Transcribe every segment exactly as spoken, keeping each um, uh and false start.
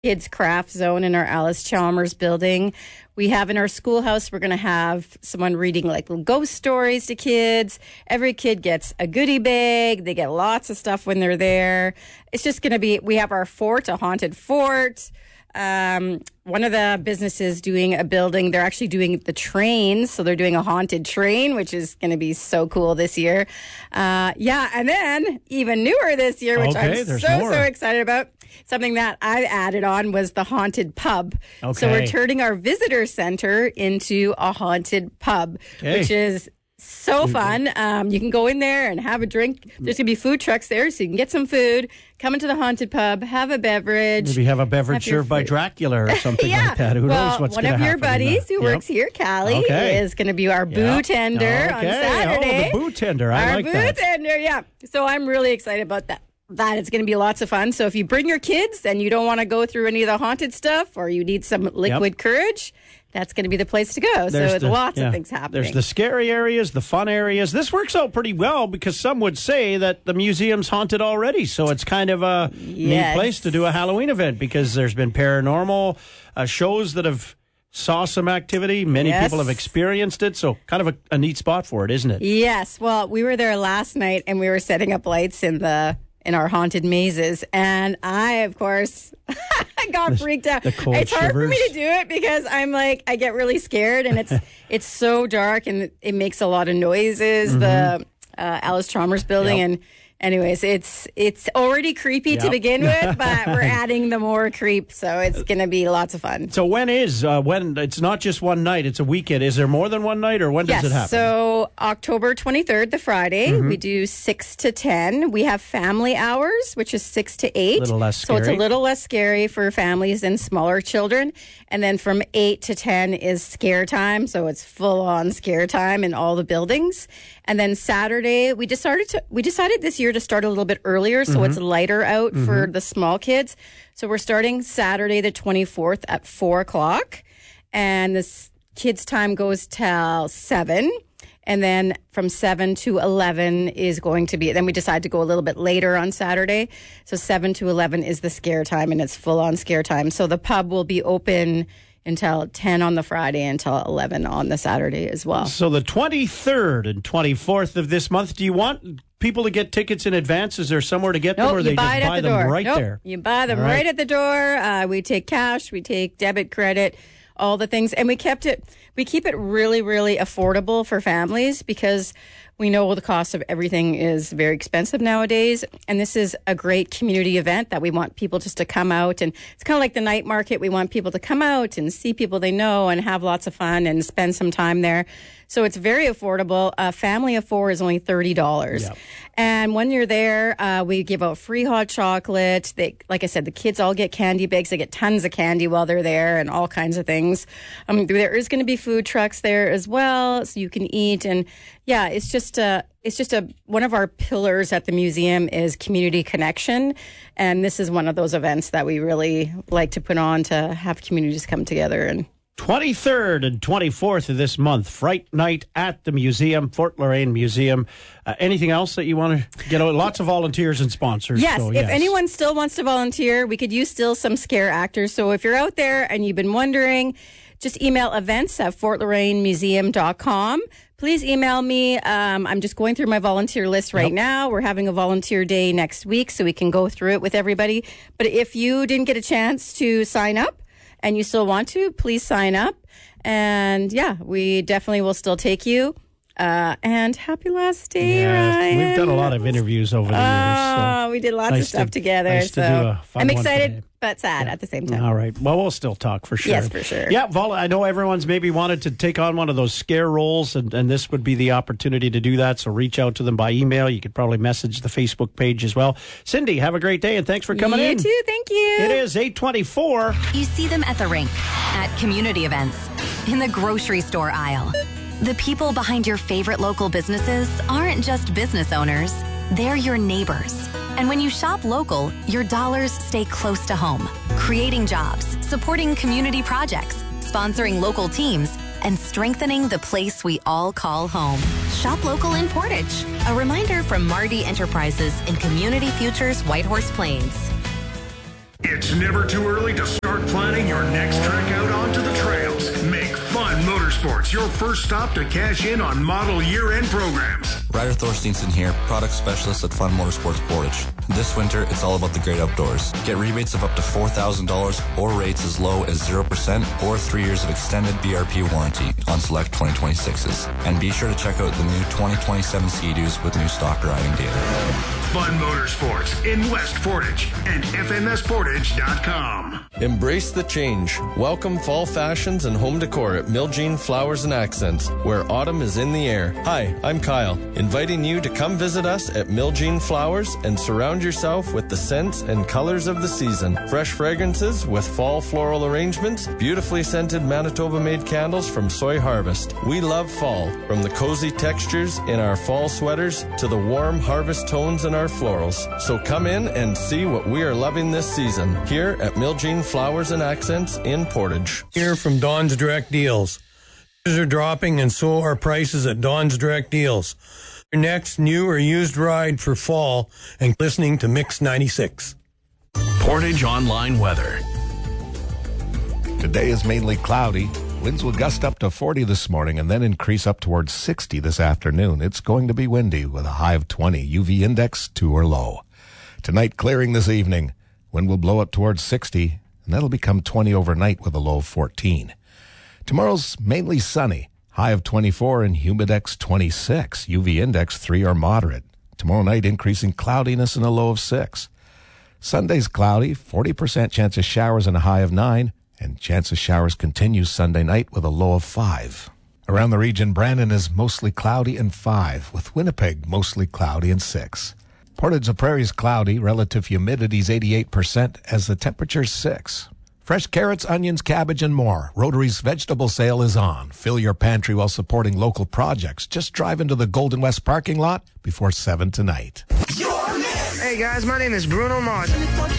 Kids Craft Zone in our Alice Chalmers building. We have in our schoolhouse, we're going to have someone reading like little ghost stories to kids. Every kid gets a goodie bag. They get lots of stuff when they're there. It's just going to be, we have our fort, a haunted fort. Um, one of the businesses doing a building, they're actually doing the trains. So they're doing a haunted train, which is going to be so cool this year. Uh, yeah. And then even newer this year, which okay, I'm so, more. so excited about. Something that I added on was the haunted pub. Okay. So we're turning our visitor center into a haunted pub, okay. which is so fun. Um, you can go in there and have a drink. There's going to be food trucks there, so you can get some food, come into the haunted pub, have a beverage. Maybe have a beverage have served by Dracula or something yeah. like that. Who well, knows what's one going to of happen? your buddies who yep. works here, Callie, okay. is going to be our boo yep. tender okay. on Saturday. Oh, the boo tender. I our like boo that. tender, yeah. So I'm really excited about that. That it's going to be lots of fun. So if you bring your kids and you don't want to go through any of the haunted stuff, or you need some liquid yep. courage, that's going to be the place to go. There's so the, lots yeah. of things happening. There's the scary areas, the fun areas. This works out pretty well because some would say that the museum's haunted already. So it's kind of a yes. neat place to do a Halloween event because there's been paranormal uh, shows that have saw some activity. Many yes. people have experienced it. So kind of a, a neat spot for it, isn't it? Yes. Well, we were there last night and we were setting up lights in the in our haunted mazes. And I, of course, got freaked out. The cold it's hard shivers. for me to do it because I'm like, I get really scared and it's it's so dark and it makes a lot of noises, mm-hmm. the uh, Alice Chalmers building. Yep. And anyways, it's it's already creepy yep. to begin with, but we're adding the more creep. So it's going to be lots of fun. So when is, uh, when it's not just one night, it's a weekend. Is there more than one night or when yes, does it happen? So October twenty-third, the Friday, mm-hmm. we do six to ten. We have family hours, which is six to eight. A little less scary. So it's a little less scary for families and smaller children. And then from eight to ten is scare time. So it's full on scare time in all the buildings. And then Saturday, we decided to, we decided this year to start a little bit earlier. So mm-hmm. it's lighter out mm-hmm. for the small kids. So we're starting Saturday, the twenty-fourth at four o'clock. And this kids' time goes till seven. And then from seven to eleven is going to be, then we decide to go a little bit later on Saturday. So seven to eleven is the scare time and it's full on scare time. So the pub will be open until ten on the Friday, until eleven on the Saturday as well. So the twenty-third and twenty-fourth of this month, do you want people to get tickets in advance? Is there somewhere to get nope, them, or they you buy just buy the them door. right nope, there? You buy them right. right at the door. Uh, we take cash, we take debit, credit, all the things. And we kept it, we keep it really, really affordable for families because we know the cost of everything is very expensive nowadays. And this is a great community event that we want people just to come out. And it's kind of like the night market. We want people to come out and see people they know and have lots of fun and spend some time there. So it's very affordable. A family of four is only thirty dollars. Yep. And when you're there, uh, we give out free hot chocolate. They, like I said, the kids all get candy bags. They get tons of candy while they're there and all kinds of things. Um, there is going to be food trucks there as well, so you can eat. And yeah, it's just a, it's just a, one of our pillars at the museum is community connection. And this is one of those events that we really like to put on to have communities come together. And twenty-third and twenty-fourth of this month, Fright Night at the museum, Fort Loraine Museum. Uh, anything else that you want to get out? Lots of volunteers and sponsors. Yes, so, if yes. anyone still wants to volunteer, we could use still some scare actors. So if you're out there and you've been wondering, just email events at fort loraine museum dot com. Please email me. Um, I'm just going through my volunteer list right yep. now. We're having a volunteer day next week, so we can go through it with everybody. But if you didn't get a chance to sign up and you still want to, please sign up. And yeah, we definitely will still take you. Uh, and happy last day, yeah, Ryan. We've done a lot of interviews over the oh, years. So we did lots nice of stuff to, together. Nice so to do a fun I'm one excited, today. but sad yeah. at the same time. All right. Well, we'll still talk for sure. Yes, for sure. Yeah, Vol, I know everyone's maybe wanted to take on one of those scare roles, and, and this would be the opportunity to do that. So reach out to them by email. You could probably message the Facebook page as well. Cindy, have a great day, and thanks for coming you in. You too. Thank you. It is eight twenty-four. You see them at the rink, at community events, in the grocery store aisle. The people behind your favorite local businesses aren't just business owners, they're your neighbors. And when you shop local, your dollars stay close to home, creating jobs, supporting community projects, sponsoring local teams, and strengthening the place we all call home. Shop local in Portage. A reminder from Marty Enterprises in Community Futures Whitehorse Plains. It's never too early to start planning your next trek out onto the trails. Make Fun Motorsports your first stop to cash in on model year-end programs. Ryder Thorsteinson here, product specialist at Fun Motorsports Portage. This winter, it's all about the great outdoors. Get rebates of up to four thousand dollars or rates as low as zero percent or three years of extended B R P warranty on select twenty twenty-sixes. And be sure to check out the new twenty twenty-seven Ski-Doos with new stock riding data. Fun Motorsports in West Portage and F M S Portage dot com. Embrace the change. Welcome fall fashions and home decor at Miljean Flowers and Accents, where autumn is in the air. Hi, I'm Kyle, inviting you to come visit us at Miljean Flowers and surround yourself with the scents and colors of the season. Fresh fragrances with fall floral arrangements, beautifully scented Manitoba-made candles from Soy Harvest. We love fall, from the cozy textures in our fall sweaters to the warm harvest tones in our florals. So come in and see what we are loving this season here at Miljean Flowers and Accents in Portage. Here from Don's Direct Deals. Prices are dropping and so are prices at Don's Direct Deals. Your next new or used ride for fall and listening to Mix ninety-six. Portage Online Weather. Today is mainly cloudy. Winds will gust up to forty this morning and then increase up towards sixty this afternoon. It's going to be windy with a high of twenty. U V index two or low. Tonight clearing this evening. Wind will blow up towards sixty and that'll become twenty overnight with a low of fourteen. Tomorrow's mainly sunny. High of twenty-four and humidex twenty-six. U V index three or moderate. Tomorrow night increasing cloudiness and a low of six. Sunday's cloudy. forty percent chance of showers and a high of nine. And chance of showers continues Sunday night with a low of five. Around the region, Brandon is mostly cloudy and five, with Winnipeg mostly cloudy and six. Portage la Prairie is cloudy, relative humidity is eighty-eight percent as the temperature's six. Fresh carrots, onions, cabbage, and more. Rotary's vegetable sale is on. Fill your pantry while supporting local projects. Just drive into the Golden West parking lot before seven tonight. Hey guys, my name is Bruno Mars.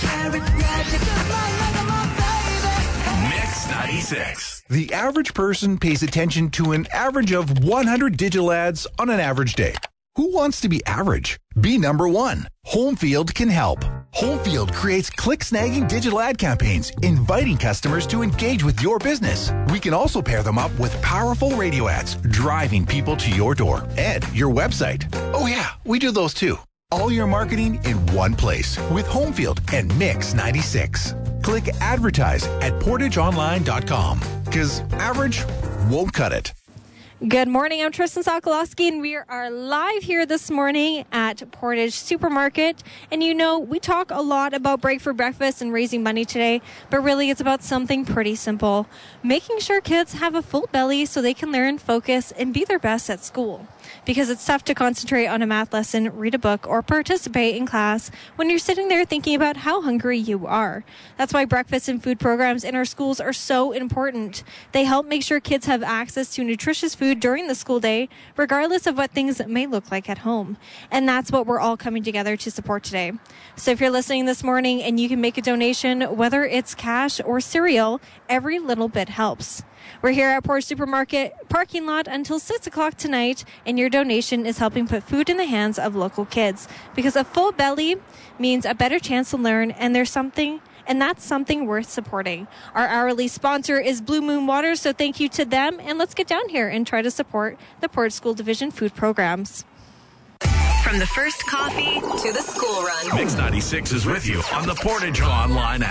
Mix ninety-six. The average person pays attention to an average of one hundred digital ads on an average day. Who wants to be average? Be number one. Homefield can help. Homefield creates click-snagging digital ad campaigns, inviting customers to engage with your business. We can also pair them up with powerful radio ads, driving people to your door and your website. Oh yeah, we do those too. All your marketing in one place with Homefield and Mix ninety-six. Click advertise at portage online dot com because average won't cut it. Good morning, I'm Tristan Sokolowski, and we are live here this morning at Portage Supermarket. And you know, we talk a lot about Break for Breakfast and raising money today, but really it's about something pretty simple. Making sure kids have a full belly so they can learn, focus, and be their best at school. Because it's tough to concentrate on a math lesson, read a book, or participate in class when you're sitting there thinking about how hungry you are. That's why breakfast and food programs in our schools are so important. They help make sure kids have access to nutritious food during the school day, regardless of what things may look like at home. And that's what we're all coming together to support today. So if you're listening this morning and you can make a donation, whether it's cash or cereal, every little bit helps. We're here at Portage Supermarket parking lot until six o'clock tonight, and your donation is helping put food in the hands of local kids. Because a full belly means a better chance to learn, and there's something, and that's something worth supporting. Our hourly sponsor is Blue Moon Water, so thank you to them, and let's get down here and try to support the Portage School Division food programs. From the first coffee to the school run. Mix ninety-six is with you on the Portage Online app.